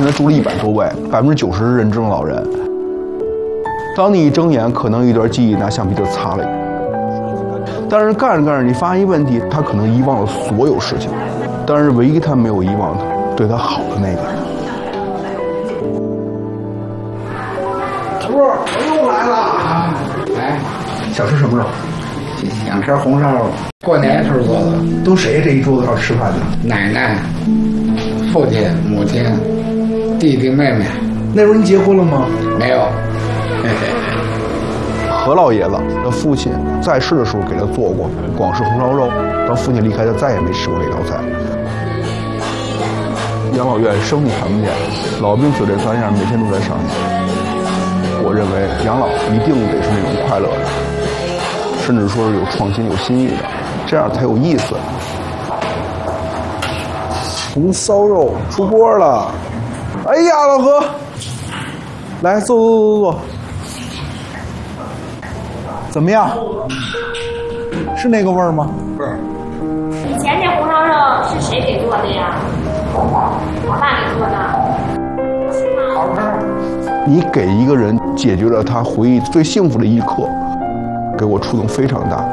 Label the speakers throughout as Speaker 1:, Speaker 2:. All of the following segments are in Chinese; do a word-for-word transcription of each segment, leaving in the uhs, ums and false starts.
Speaker 1: 现在住了一百多位，百分之九十是认证老人。当你一睁眼，可能一段记忆拿橡皮筋擦了。但是干着干着，你发现一问题，他可能遗忘了所有事情，但是唯一他没有遗忘对他好的那个人。叔，我又来了。
Speaker 2: 来，
Speaker 1: 想吃什么肉？
Speaker 2: 想吃红烧肉。过年时候做的。
Speaker 1: 都谁这一桌子上吃饭的？
Speaker 2: 奶奶、父亲、母亲、弟弟、妹妹。
Speaker 1: 那时候你结婚了吗？
Speaker 2: 没有。嘿嘿
Speaker 1: 何老爷子的父亲在世的时候给他做过广式红烧肉，当父亲离开，他再也没吃过这道菜。养老院生意看不见，老病死这三样每天都在上演。我认为养老一定得是那种快乐的，甚至说是有创新、有新意的，这样才有意思。红烧肉出锅了！哎呀，老何，来坐坐坐坐坐。怎么样？是那个味儿吗？
Speaker 2: 不是。
Speaker 3: 以前这红烧肉是谁给做的呀？我爸给做的。是吗？
Speaker 2: 好吃。
Speaker 1: 你给一个人解决了他回忆最幸福的一刻，给我触动非常大。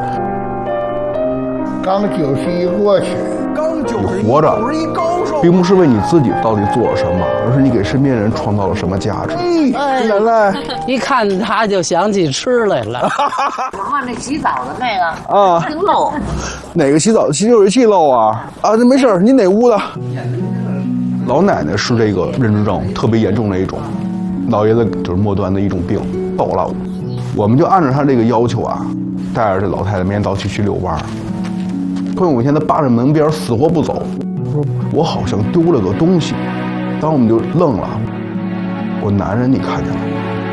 Speaker 2: 刚九十一过去，
Speaker 1: 刚九十一，活着，并不是为你自己到底做了什么，而是你给身边人创造了什么价值。
Speaker 4: 哎，
Speaker 1: 奶奶，
Speaker 4: 一看他就想起吃来了。
Speaker 5: 我看那洗澡的那个
Speaker 1: 啊，
Speaker 5: 挺漏。
Speaker 1: 哪个洗澡洗手器漏啊？啊，那没事儿，你哪屋的？老奶奶是这个认知症特别严重的一种，老爷子就是末端的一种病，走了，我们就按照他这个要求啊，带着这老太太每天早起去遛弯儿。突然有一天，他扒着门边死活不走，我说我好像丢了个东西。当时我们就愣了，我男人你看见了？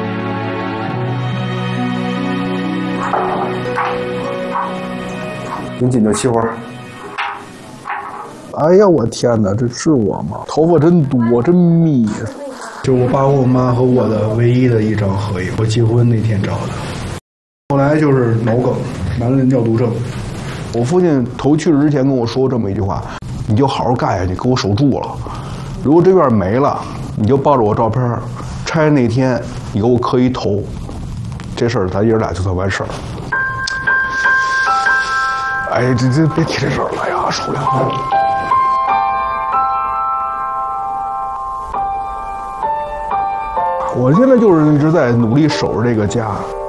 Speaker 1: 紧紧的气会儿。哎呀，我天哪，这是我吗？头发真多，真密。
Speaker 6: 就是我爸、我妈和我的唯一的一张合影，我结婚那天照的。后来就是脑梗，完了尿毒症。
Speaker 1: 我父亲头去世之前跟我说过这么一句话：你就好好干下去，给我守住了。如果这院没了，你就抱着我照片，拆那天你给我磕一头，这事儿咱爷儿俩就算完事儿。哎，这这别提这事儿了呀，受不了。我现在就是一直在努力守着这个家。